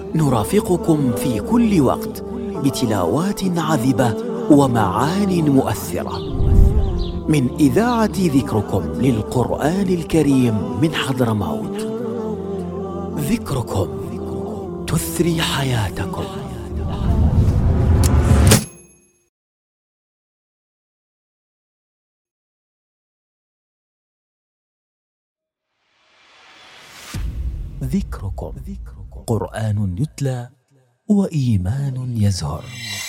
نرافقكم في كل وقت بتلاوات عذبة ومعان مؤثرة من إذاعة ذكركم للقرآن الكريم من حضرموت. ذكركم تثري حياتكم. ذكركم قرآن يتلى وإيمان يزهر.